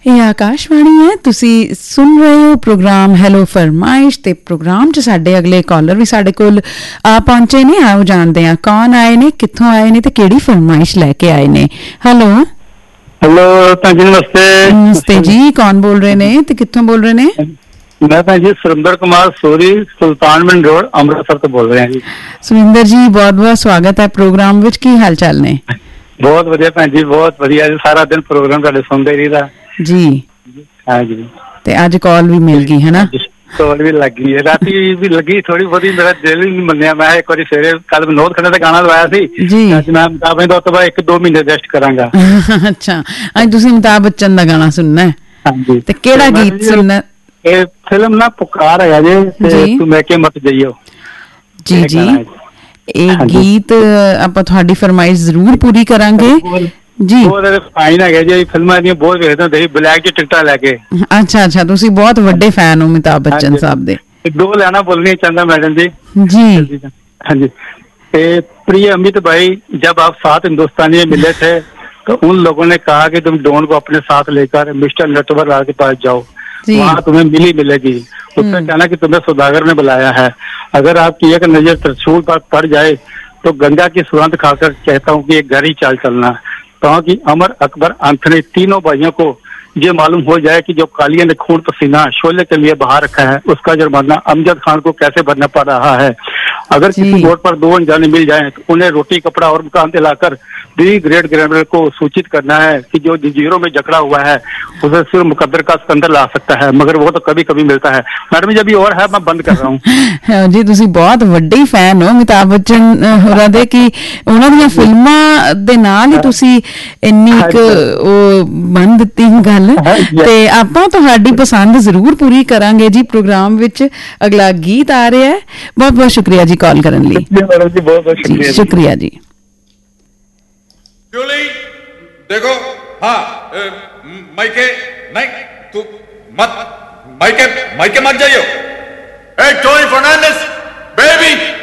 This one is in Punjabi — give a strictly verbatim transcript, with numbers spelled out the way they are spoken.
ਇਹ ਆਕਾਸ਼ਵਾਣੀ ਹੈ, ਤੁਸੀਂ ਸੁਣ ਰਹੇ ਹੋ ਪ੍ਰੋਗਰਾਮ ਹੈਲੋ ਫਰਮਾਇਸ਼ ਤੇ ਪ੍ਰੋਗਰਾਮ 'ਚ ਸਾਡੇ ਅਗਲੇ ਕਾਲਰ ਵੀ ਸਾਡੇ ਕੋਲ ਆ ਪਹੁੰਚੇ ਨੇ। ਆਓ ਜਾਣਦੇ ਹਾਂ ਕੌਣ ਆਏ ਨੇ, ਕਿੱਥੋਂ ਆਏ ਨੇ ਤੇ ਕਿਹੜੀ ਫਰਮਾਇਸ਼ ਲੈ ਕੇ ਆਏ ਨੇ। ਹੈਲੋ ਹੈਲੋ ਭੈਣ ਜੀ, ਨਮਸਤੇ। ਨਮਸਤੇ ਜੀ, ਕੌਣ ਬੋਲ ਰਹੇ ਨੇ ਤੇ ਕਿੱਥੋਂ ਬੋਲ ਰਹੇ ਨੇ? ਮੈਂ ਭੈਣ ਜੀ ਸੁਰਿੰਦਰ ਕੁਮਾਰ ਸੋਰੀ, ਸੁਲਤਾਨਵਿੰਡ ਰੋਡ, ਅੰਮ੍ਰਿਤਸਰ ਤੋਂ ਬੋਲ ਰਿਹਾ ਜੀ। ਸੁਰਿੰਦਰ ਜੀ, ਬਹੁਤ ਬਹੁਤ ਸਵਾਗਤ ਹੈ ਪ੍ਰੋਗਰਾਮ ਵਿੱਚ। ਕੀ ਹਾਲ ਚਾਲ ਨੇ? ਬਹੁਤ ਵਧੀਆ ਭੈਣ ਜੀ, ਬਹੁਤ ਵਧੀਆ ਜੀ। ਸਾਰਾ ਦਿਨ ਪ੍ਰੋਗਰਾਮ ਤੁਹਾਡੇ ਸੁਣਦੇ ਰਹੀਦਾ ਜੀ। ਹਾਂਜੀ, ਤੇ ਅੱਜ ਕਾਲ ਵੀ ਮਿਲ ਗਈ ਹੈ ਨਾ? ਕਾਲ ਵੀ ਲੱਗ ਗਈ ਹੈ, ਰਾਤੀ ਵੀ ਲੱਗੀ ਥੋੜੀ ਬਹੁਤੀ। ਮੇਰਾ ਦਿਲ ਹੀ ਨਹੀਂ ਮੰਨਿਆ। ਮੈਂ ਇੱਕ ਵਾਰੀ ਸਵੇਰੇ ਕੱਲ ਵਿਨੋਦ ਖੰਨਾ ਦਾ ਗਾਣਾ ਲਵਾਇਆ ਸੀ ਜੀ। ਅੱਜ ਮੈਂ ਅਮਿਤਾਭ ਬੱਚਨ ਦਾ ਉਸ ਤੋਂ ਬਾਅਦ ਇੱਕ ਦੋ ਮਹੀਨੇ ਰੈਸਟ ਕਰਾਂਗਾ। ਅੱਛਾ, ਅੱਜ ਤੁਸੀਂ ਅਮਿਤਾਭ ਬੱਚਨ ਦਾ ਗਾਣਾ ਸੁਣਨਾ ਹੈ? ਹਾਂਜੀ। ਤੇ ਕਿਹੜਾ ਗੀਤ ਸੁਣਨਾ? ਇਹ ਫਿਲਮ ਨਾ ਪੁਕਾਰ ਹੈਗਾ ਜੇ, ਤੇ ਤੂੰ ਮੈਂ ਕੇ ਮਤ ਜਾਈਓ ਜੀ। ਜੀ, ਇਹ ਗੀਤ ਆਪਾਂ ਤੁਹਾਡੀ ਫਰਮਾਇਸ਼ ਜ਼ਰੂਰ ਪੂਰੀ ਕਰਾਂਗੇ ਜੀ। ਬਹੁਤ ਫਾਈਨ ਹੈਗਾ ਜੀ, ਫਿਲਮਾਂ ਦੀਆਂ ਬਹੁਤ ਵੇਖਦਾ ਹੁੰਦਾ ਸੀ ਬਲੈਕ ਚ ਟਿਕਟਾਂ ਲੈ ਕੇ। ਅੱਛਾ ਅੱਛਾ, ਤੁਸੀਂ ਬਹੁਤ ਵੱਡੇ ਫੈਨ ਹੋ ਅਮਿਤਾਭ ਬੱਚਨ ਸਾਹਿਬ ਦੇ। ਦੋ ਲੈਣਾ बोलनी चाहता मैडम जी जी। हाँ जी। प्रिय अमित भाई, जब आप सात हिंदुस्तानी मिले थे तो उन लोगों ने कहा कि तुम डॉन को अपने साथ लेकर मिस्टर नटवरलाल के पास जाओ, वहाँ तुम्हें मिली मिलेगी। उसका कहना कि तुम्हें सौदागर ने बुलाया है। अगर आपकी एक नजर त्रिशूल पर पड़ जाए तो गंगा की सुगंध खाकर कहता हूँ कि एक घर ही चाल चलना। कहा कि अमर अकबर आंथनी तीनों भाइयों को ये मालूम हो जाए कि जो कालिया ने खून पसीना शोले के लिए बहा रखा है, उसका जुर्माना अमजद खान को कैसे भरना पड़ रहा है। अगर किसी बोर्ड पर दो अनजाने मिल जाएं तो उन्हें रोटी कपड़ा और मकान दिलाकर दी ग्रेट ग्रैंडर को सूचित करना है कि जो जंजीरों में जकड़ा हुआ है उसे सिर्फ मुकद्दर का सिकंदर ला सकता है, मगर वो तो कभी कभी मिलता है। मैडम जी अभी और है, मैं बंद कर रहा हूँ जी। ਤੁਸੀਂ ਬਹੁਤ ਵੱਡੇ ਫੈਨ ਹੋ ਅਮਿਤਾਭ ਬੱਚਨ ਹੋਰਾਂ ਦੇ ਕਿ ਉਹਨਾਂ ਦੀਆਂ ਫਿਲਮਾਂ ਦੇ ਨਾਲ ਹੀ ਤੁਸੀਂ ਇੰਨੀ ਇੱਕ ਉਹ ਬੰਨ ਦਿੱਤੀ ਗੱਲ। ਤੇ ਆਪਾਂ ਤੁਹਾਡੀ ਪਸੰਦ ਜ਼ਰੂਰ ਪੂਰੀ ਕਰਾਂਗੇ ਜੀ ਪ੍ਰੋਗਰਾਮ ਵਿੱਚ। ਅਗਲਾ ਗੀਤ ਆ ਰਿਹਾ ਹੈ। ਬਹੁਤ ਬਹੁਤ ਸ਼ੁਕਰੀਆ ਜੀ ਕਾਲ ਕਰਨ ਲਈ। मैडम जी बहुत बहुत शुक्रिया। शुक्रिया जी। जूली देखो, हाँ माइके नहीं, तू मत माइके माइके मत जाइयो। ए टोनी फर्नांडिस बेबी